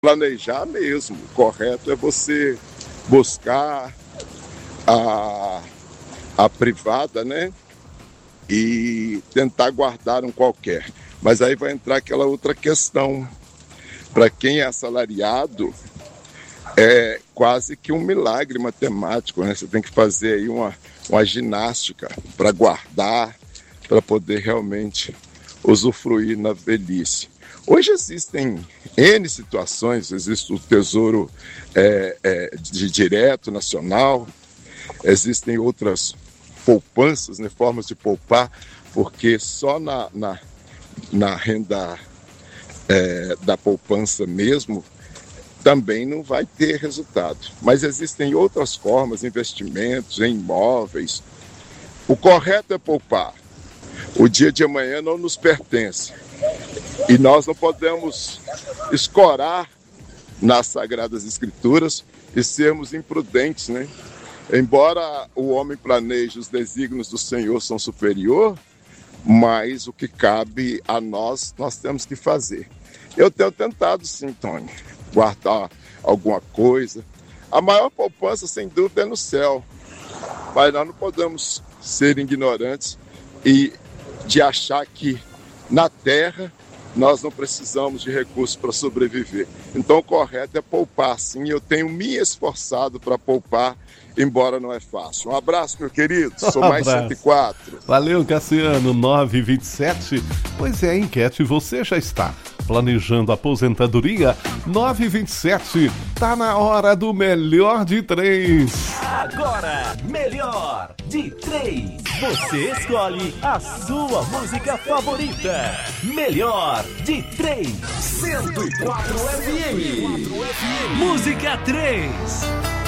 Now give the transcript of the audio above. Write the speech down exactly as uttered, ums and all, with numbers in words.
planejar mesmo. O correto é você buscar a, a privada, né? E tentar guardar um qualquer. Mas aí vai entrar aquela outra questão. Para quem é assalariado, é quase que um milagre matemático, né? Você tem que fazer aí uma, uma ginástica para guardar, para poder realmente usufruir na velhice. Hoje existem N situações, existe o Tesouro é, é, de Direto Nacional, existem outras poupanças, né, formas de poupar, porque só na, na, na renda é, da poupança mesmo também não vai ter resultado. Mas existem outras formas, investimentos em imóveis. O correto é poupar. O dia de amanhã não nos pertence. E nós não podemos escorar nas Sagradas Escrituras e sermos imprudentes, né? Embora o homem planeje, os desígnios do Senhor são superior, mas o que cabe a nós, nós temos que fazer. Eu tenho tentado sim, Tony, guardar alguma coisa. A maior poupança, sem dúvida, é no céu. Mas nós não podemos ser ignorantes e de achar que na terra nós não precisamos de recursos para sobreviver. Então o correto é poupar, sim. Eu tenho me esforçado para poupar, embora não é fácil. Um abraço, meu querido. Sou Um mais abraço. cento e quatro. Valeu, Cassiano. nove e vinte e sete. Pois é, a enquete, você já está planejando aposentadoria? nove e vinte e sete. Tá na hora do melhor de três. Agora, melhor de três. Você escolhe a sua música favorita. Melhor de três. cento e quatro F M. Música três.